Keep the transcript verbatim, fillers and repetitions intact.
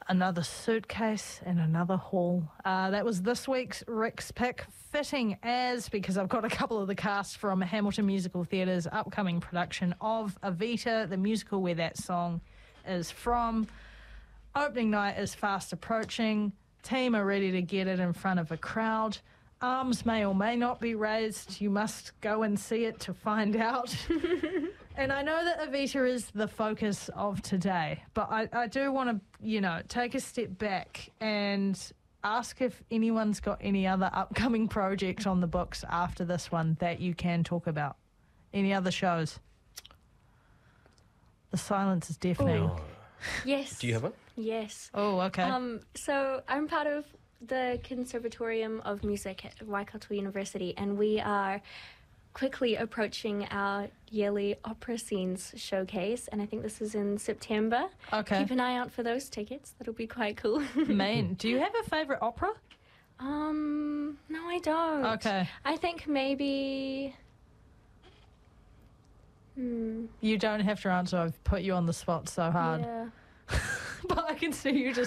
another suitcase and another haul. Uh, that was this week's Rick's Pick, fitting as, because I've got a couple of the cast from Hamilton Musical Theatre's upcoming production of Evita, the musical where that song is from. Opening night is fast approaching. Team are ready to get it in front of a crowd. Arms may or may not be raised. You must go and see it to find out. And I know that Evita is the focus of today, but I, I do want to, you know, take a step back and ask if anyone's got any other upcoming project on the books after this one that you can talk about. Any other shows? The silence is deafening. Oh. Yes. Do you have one? Yes. Oh, okay. Um, so I'm part of the Conservatorium of Music at Waikato University, and we are quickly approaching our yearly opera scenes showcase, and I think this is in September. Okay. Keep an eye out for those tickets. That'll be quite cool. Mean. Do you have a favourite opera? Um, no, I don't. Okay. I think maybe... Hmm. You don't have to answer. I've put you on the spot so hard. Yeah. But I can see you just